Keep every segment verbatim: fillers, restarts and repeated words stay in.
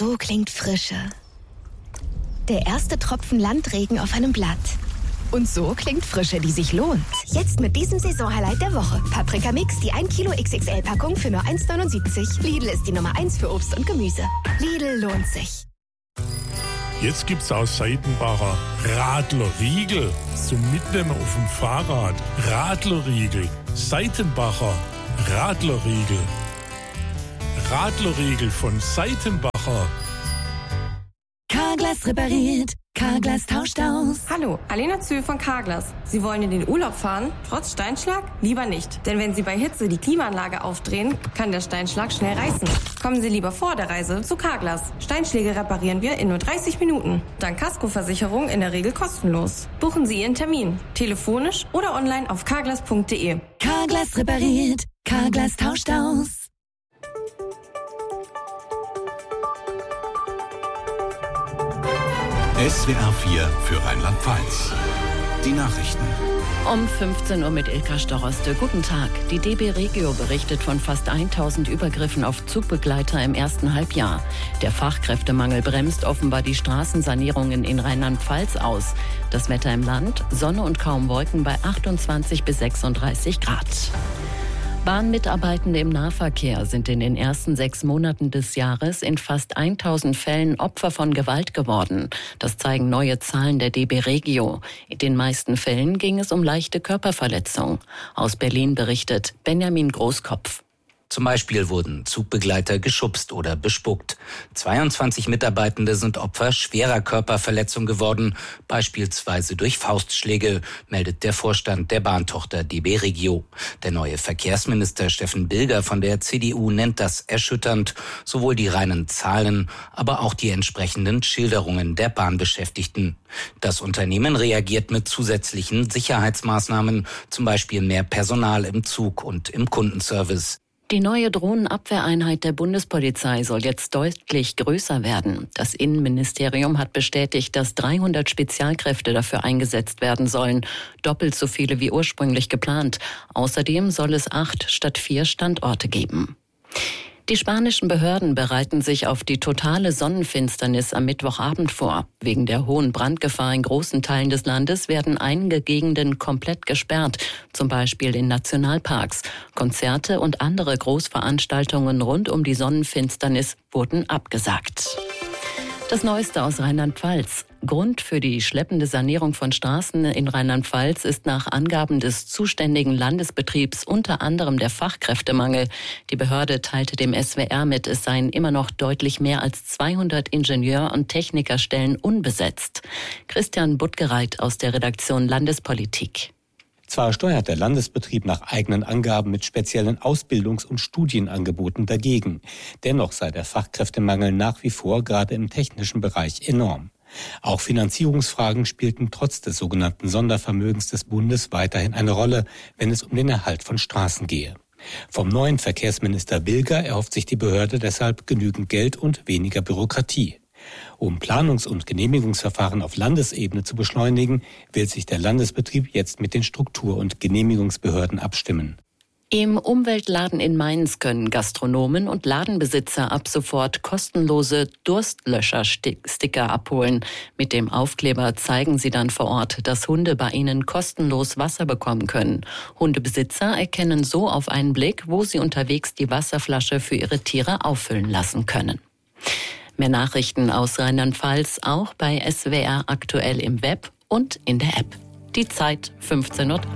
So klingt Frische. Der erste Tropfen Landregen auf einem Blatt. Und so klingt Frische, die sich lohnt. Jetzt mit diesem Saisonhighlight der Woche. Paprika Mix, die ein Kilo X X L-Packung für nur eins neunundsiebzig. Lidl ist die Nummer eins für Obst und Gemüse. Lidl lohnt sich. Jetzt gibt's aus Seitenbacher Radlerriegel zum Mitnehmen auf dem Fahrrad. Radlerriegel, Seitenbacher Radlerriegel. Radlerriegel von Seitenbacher. Carglass repariert, Carglass tauscht aus. Hallo, Alena Zühl von Carglass. Sie wollen in den Urlaub fahren, trotz Steinschlag? Lieber nicht. Denn wenn Sie bei Hitze die Klimaanlage aufdrehen, kann der Steinschlag schnell reißen. Kommen Sie lieber vor der Reise zu Carglass. Steinschläge reparieren wir in nur dreißig Minuten. Dank Kaskoversicherung in der Regel kostenlos. Buchen Sie Ihren Termin, telefonisch oder online auf carglass punkt de. Carglass repariert, Carglass tauscht aus. S W R vier für Rheinland-Pfalz. Die Nachrichten. Um fünfzehn Uhr mit Ilka Storoste. Guten Tag. Die D B Regio berichtet von fast tausend Übergriffen auf Zugbegleiter im ersten Halbjahr. Der Fachkräftemangel bremst offenbar die Straßensanierungen in Rheinland-Pfalz aus. Das Wetter im Land, Sonne und kaum Wolken bei achtundzwanzig bis sechsunddreißig Grad. Bahnmitarbeitende im Nahverkehr sind in den ersten sechs Monaten des Jahres in fast tausend Fällen Opfer von Gewalt geworden. Das zeigen neue Zahlen der D B Regio. In den meisten Fällen ging es um leichte Körperverletzung. Aus Berlin berichtet Benjamin Großkopf. Zum Beispiel wurden Zugbegleiter geschubst oder bespuckt. zweiundzwanzig Mitarbeitende sind Opfer schwerer Körperverletzung geworden, beispielsweise durch Faustschläge, meldet der Vorstand der Bahntochter D B Regio. Der neue Verkehrsminister Steffen Bilger von der C D U nennt das erschütternd, sowohl die reinen Zahlen, aber auch die entsprechenden Schilderungen der Bahnbeschäftigten. Das Unternehmen reagiert mit zusätzlichen Sicherheitsmaßnahmen, zum Beispiel mehr Personal im Zug und im Kundenservice. Die neue Drohnenabwehreinheit der Bundespolizei soll jetzt deutlich größer werden. Das Innenministerium hat bestätigt, dass dreihundert Spezialkräfte dafür eingesetzt werden sollen. Doppelt so viele wie ursprünglich geplant. Außerdem soll es acht statt vier Standorte geben. Die spanischen Behörden bereiten sich auf die totale Sonnenfinsternis am Mittwochabend vor. Wegen der hohen Brandgefahr in großen Teilen des Landes werden einige Gegenden komplett gesperrt, zum Beispiel in Nationalparks. Konzerte und andere Großveranstaltungen rund um die Sonnenfinsternis wurden abgesagt. Das Neueste aus Rheinland-Pfalz. Grund für die schleppende Sanierung von Straßen in Rheinland-Pfalz ist nach Angaben des zuständigen Landesbetriebs unter anderem der Fachkräftemangel. Die Behörde teilte dem S W R mit, es seien immer noch deutlich mehr als zweihundert Ingenieur- und Technikerstellen unbesetzt. Christian Buttgereit aus der Redaktion Landespolitik. Zwar steuert der Landesbetrieb nach eigenen Angaben mit speziellen Ausbildungs- und Studienangeboten dagegen. Dennoch sei der Fachkräftemangel nach wie vor gerade im technischen Bereich enorm. Auch Finanzierungsfragen spielten trotz des sogenannten Sondervermögens des Bundes weiterhin eine Rolle, wenn es um den Erhalt von Straßen gehe. Vom neuen Verkehrsminister Bilger erhofft sich die Behörde deshalb genügend Geld und weniger Bürokratie. Um Planungs- und Genehmigungsverfahren auf Landesebene zu beschleunigen, will sich der Landesbetrieb jetzt mit den Struktur- und Genehmigungsbehörden abstimmen. Im Umweltladen in Mainz können Gastronomen und Ladenbesitzer ab sofort kostenlose Durstlöscher-Sticker abholen. Mit dem Aufkleber zeigen sie dann vor Ort, dass Hunde bei ihnen kostenlos Wasser bekommen können. Hundebesitzer erkennen so auf einen Blick, wo sie unterwegs die Wasserflasche für ihre Tiere auffüllen lassen können. Mehr Nachrichten aus Rheinland-Pfalz auch bei S W R aktuell im Web und in der App. Die Zeit fünfzehn Uhr.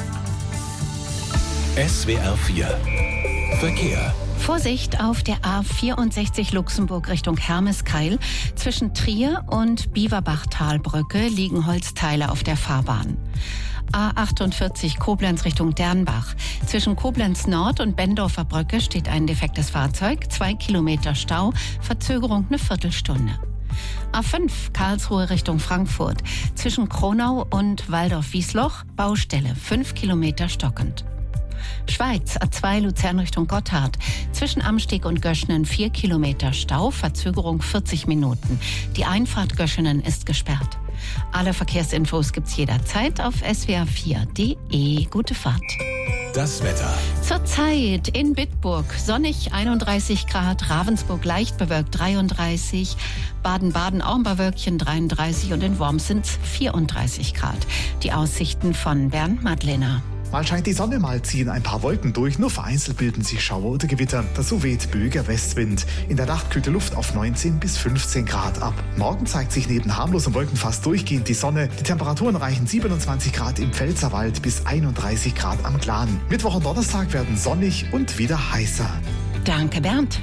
S W R vier Verkehr. Vorsicht auf der A vierundsechzig Luxemburg Richtung Hermeskeil. Zwischen Trier und Biewerbach-Talbrücke liegen Holzteile auf der Fahrbahn. A achtundvierzig Koblenz Richtung Dernbach. Zwischen Koblenz Nord und Bendorfer Brücke steht ein defektes Fahrzeug. Zwei Kilometer Stau, Verzögerung eine Viertelstunde. A fünf Karlsruhe Richtung Frankfurt. Zwischen Kronau und Waldorf-Wiesloch Baustelle, fünf Kilometer stockend. Schweiz, A zwei Luzern Richtung Gotthard. Zwischen Amsteg und Göschenen vier Kilometer Stau, Verzögerung vierzig Minuten. Die Einfahrt Göschenen ist gesperrt. Alle Verkehrsinfos gibt's jederzeit auf s w r vier punkt d e. Gute Fahrt. Das Wetter. Zurzeit in Bitburg sonnig einunddreißig Grad, Ravensburg leicht bewölkt dreiunddreißig, Baden-Baden auch ein paar Wölkchen dreiunddreißig und in Worms sind es vierunddreißig Grad. Die Aussichten von Bernd Madlener. Mal scheint die Sonne, mal ziehen ein paar Wolken durch, nur vereinzelt bilden sich Schauer oder Gewitter. Dazu weht böiger Westwind. In der Nacht kühlt die Luft auf neunzehn bis fünfzehn Grad ab. Morgen zeigt sich neben harmlosen Wolken fast durchgehend die Sonne. Die Temperaturen reichen siebenundzwanzig Grad im Pfälzerwald bis einunddreißig Grad am Glan. Mittwoch und Donnerstag werden sonnig und wieder heißer. Danke, Bernd.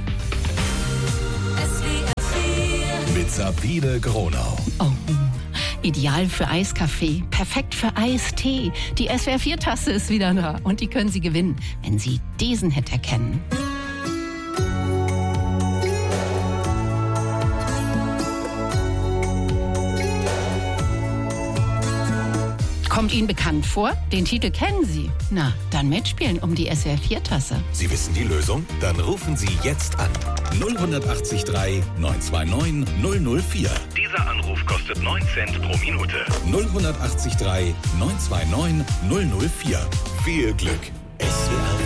Mit Sabine Gronau. Oh. Ideal für Eiskaffee, perfekt für Eistee. Die S W R vier Tasse ist wieder da und die können Sie gewinnen, wenn Sie diesen Hit erkennen. Kommt Ihnen bekannt vor? Den Titel kennen Sie. Na, dann mitspielen um die S W R vier Tasse. Sie wissen die Lösung? Dann rufen Sie jetzt an. null acht drei neun zwei neun null null vier. Dieser Anruf kostet neun Cent pro Minute. null acht drei neun zwei neun null null vier. Viel Glück. S W R